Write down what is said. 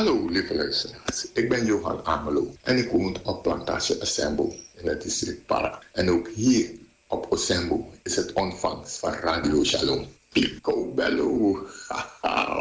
Hallo lieve luisteraars, ik ben Johan Amelo en ik woon op Plantage Osembo in het district Para. En ook hier op Osembo is het ontvangst van Radio Shalom. Pico Bello,